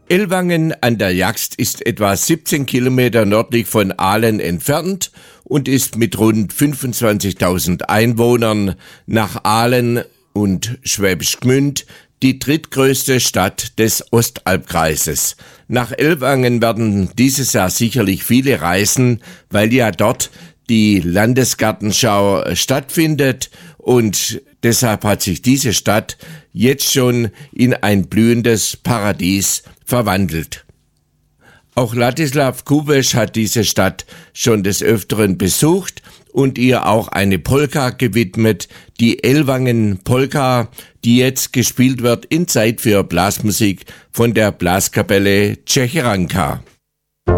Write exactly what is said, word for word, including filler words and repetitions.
Ellwangen an der Jagst ist etwa siebzehn Kilometer nördlich von Aalen entfernt und ist mit rund fünfundzwanzigtausend Einwohnern nach Aalen und Schwäbisch Gmünd die drittgrößte Stadt des Ostalbkreises. Nach Ellwangen werden dieses Jahr sicherlich viele reisen, weil ja dort die Landesgartenschau stattfindet und deshalb hat sich diese Stadt jetzt schon in ein blühendes Paradies verwandelt. Auch Ladislav Kubesch hat diese Stadt schon des Öfteren besucht und ihr auch eine Polka gewidmet, die Ellwangen Polka, die jetzt gespielt wird in Zeit für Blasmusik von der Blaskapelle Tschecheranka.